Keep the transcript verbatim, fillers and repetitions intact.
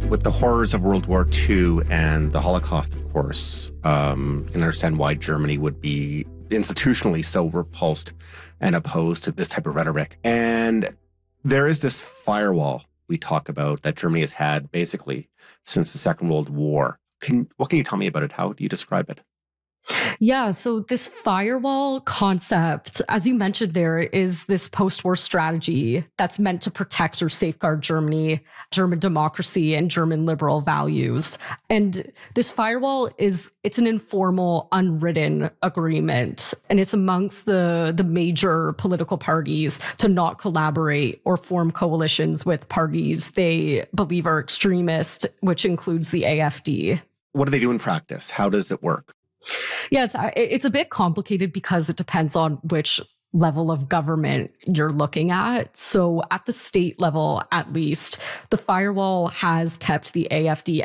With the horrors of World War Two and the Holocaust, of course, um, you can understand why Germany would be institutionally so repulsed and opposed to this type of rhetoric. And there is this firewall we talk about that Germany has had basically since the Second World War. Can, what can you tell me about it? How do you describe it? Yeah, so this firewall concept, as you mentioned, there is this post-war strategy that's meant to protect or safeguard Germany, German democracy, and German liberal values. And this firewall is, it's an informal, unwritten agreement, and it's amongst the, the major political parties to not collaborate or form coalitions with parties they believe are extremist, which includes the A F D. What do they do in practice? How does it work? Yeah, it's, it's a bit complicated because it depends on which level of government you're looking at. So at the state level, at least, the firewall has kept the A F D